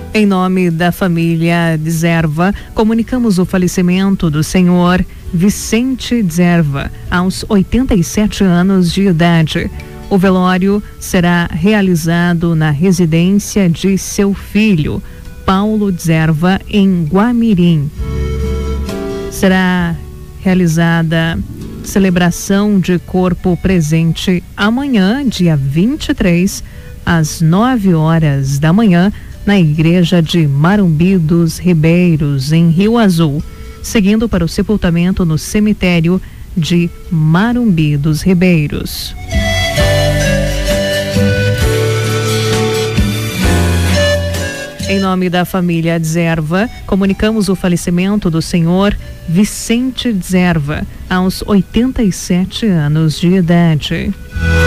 Em nome da família Dzerva, comunicamos o falecimento do senhor Vicente Dzerva, aos 87 anos de idade. O velório será realizado na residência de seu filho, Paulo Dzerva, em Guamirim. Será realizada celebração de corpo presente amanhã, dia 23, às 9 horas da manhã, na igreja de Marumbi dos Ribeiros, em Rio Azul, seguindo para o sepultamento no cemitério de Marumbi dos Ribeiros. Em nome da família Dzerva, comunicamos o falecimento do senhor Vicente Dzerva, aos 87 anos de idade.